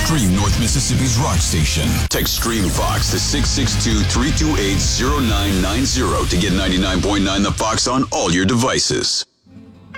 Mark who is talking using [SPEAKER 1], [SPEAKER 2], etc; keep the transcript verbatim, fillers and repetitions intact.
[SPEAKER 1] Stream North Mississippi's rock station. Text Stream Fox to six six two, three two eight, zero nine nine zero to get ninety-nine point nine The Fox on all your devices.